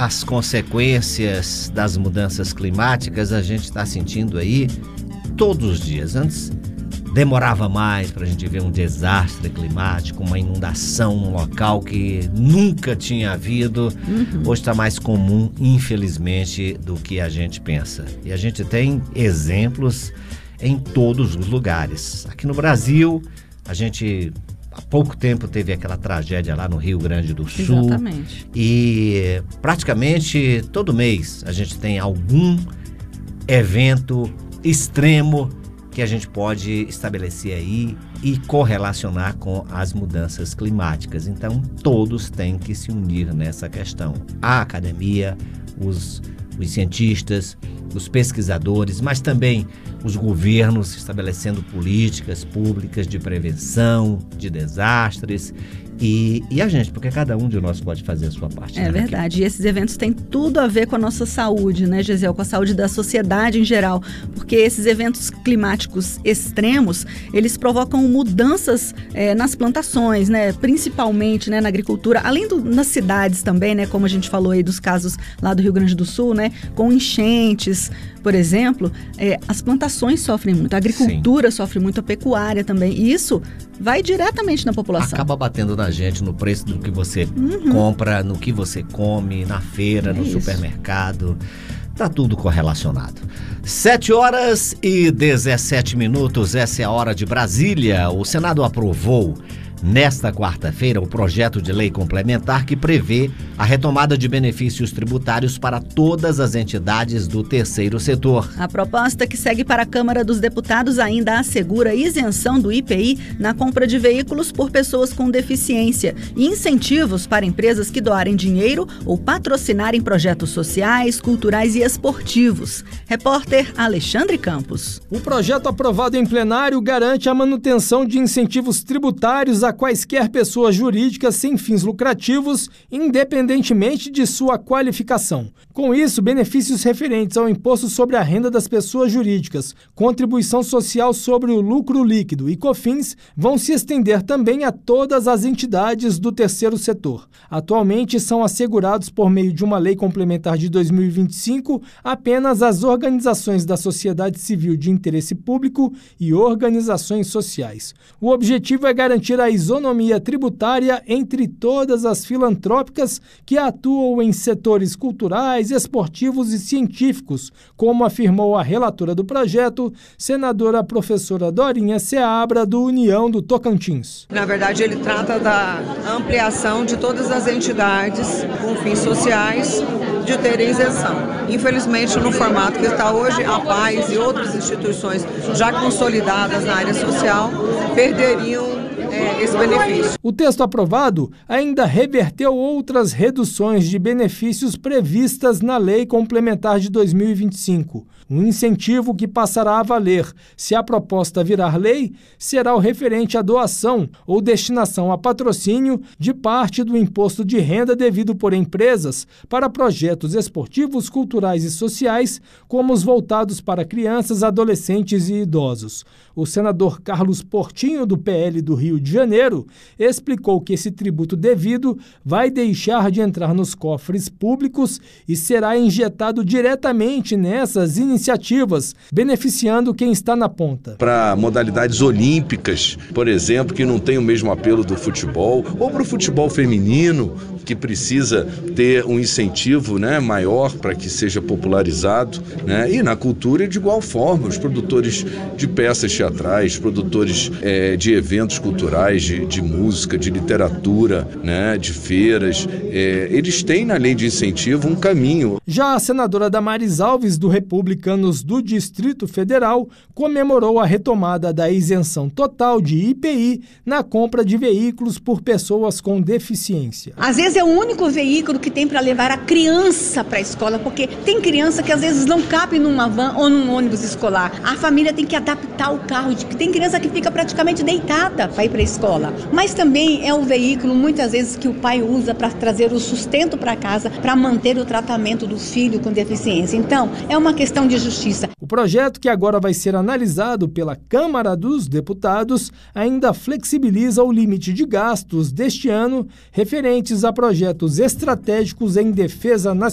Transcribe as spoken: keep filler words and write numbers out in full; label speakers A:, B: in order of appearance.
A: as consequências das mudanças climáticas a gente está sentindo aí todos os dias. Antes demorava mais para a gente ver um desastre climático, uma inundação num local que nunca tinha havido. Uhum. Hoje está mais comum, infelizmente, do que a gente pensa. E a gente tem exemplos em todos os lugares. Aqui no Brasil, a gente há pouco tempo teve aquela tragédia lá no Rio Grande do Sul.
B: Exatamente.
A: E praticamente todo mês a gente tem algum evento extremo que a gente pode estabelecer aí e correlacionar com as mudanças climáticas. Então, todos têm que se unir nessa questão. A academia, os, os cientistas, os pesquisadores, mas também os governos estabelecendo políticas públicas de prevenção de desastres e, e a gente, porque cada um de nós pode fazer a sua parte.
B: É, né, verdade, e esses eventos têm tudo a ver com a nossa saúde, né, Gisele, com a saúde da sociedade em geral, porque esses eventos climáticos extremos, eles provocam mudanças é, nas plantações, né, principalmente, né, na agricultura, além do, nas cidades também, né, como a gente falou aí dos casos lá do Rio Grande do Sul, né, com enchentes, por exemplo, é, as plantações sofrem muito, a agricultura Sim. sofre muito, a pecuária também, e isso vai diretamente na população.
A: Acaba batendo na gente no preço do que você uhum. compra, no que você come, na feira, é no isso. supermercado. Tá tudo correlacionado. sete horas e dezessete minutos, essa é a hora de Brasília. O Senado aprovou nesta quarta-feira o projeto de lei complementar que prevê a retomada de benefícios tributários para todas as entidades do terceiro setor.
B: A proposta que segue para a Câmara dos Deputados ainda assegura isenção do I P I na compra de veículos por pessoas com deficiência e incentivos para empresas que doarem dinheiro ou patrocinarem projetos sociais, culturais e esportivos. Repórter Alexandre Campos.
C: O projeto aprovado em plenário garante a manutenção de incentivos tributários a quaisquer pessoas jurídicas sem fins lucrativos, independentemente de sua qualificação. Com isso, benefícios referentes ao imposto sobre a renda das pessoas jurídicas, contribuição social sobre o lucro líquido e COFINS vão se estender também a todas as entidades do terceiro setor. Atualmente, são assegurados por meio de uma lei complementar de dois mil e vinte e cinco apenas as organizações da sociedade civil de interesse público e organizações sociais. O objetivo é garantir a isonomia tributária entre todas as filantrópicas que atuam em setores culturais, esportivos e científicos, como afirmou a relatora do projeto, senadora professora Dorinha Seabra, do União do Tocantins.
D: Na verdade, ele trata da ampliação de todas as entidades com fins sociais de terem isenção. Infelizmente, no formato que está hoje, a Paz e outras instituições já consolidadas na área social perderiam É, esse benefício.
C: O texto aprovado ainda reverteu outras reduções de benefícios previstas na Lei Complementar de dois mil e vinte e cinco. Um incentivo que passará a valer, se a proposta virar lei, será o referente à doação ou destinação a patrocínio de parte do imposto de renda devido por empresas para projetos esportivos, culturais e sociais, como os voltados para crianças, adolescentes e idosos. O senador Carlos Portinho, do P L do Rio de Janeiro, explicou que esse tributo devido vai deixar de entrar nos cofres públicos e será injetado diretamente nessas iniciativas, beneficiando quem está na ponta.
E: Para modalidades olímpicas, por exemplo, que não tem o mesmo apelo do futebol, ou para o futebol feminino, que precisa ter um incentivo, né, maior para que seja popularizado, né? E na cultura de igual forma, os produtores de peças teatrais, produtores é, de eventos culturais, de, de música, de literatura, né, de feiras, é, eles têm na lei de incentivo um caminho.
C: Já a senadora Damares Alves, do Republicanos do Distrito Federal, comemorou a retomada da isenção total de I P I na compra de veículos por pessoas com deficiência.
F: Às vezes é o único veículo que tem para levar a criança para a escola, porque tem criança que às vezes não cabe numa van ou num ônibus escolar. A família tem que adaptar o carro, tem criança que fica praticamente deitada para ir para a escola. Mas também é o veículo, muitas vezes, que o pai usa para trazer o sustento para casa, para manter o tratamento do filho com deficiência. Então, é uma questão de justiça.
C: O projeto, que agora vai ser analisado pela Câmara dos Deputados, ainda flexibiliza o limite de gastos deste ano referentes a projetos estratégicos em defesa nacional.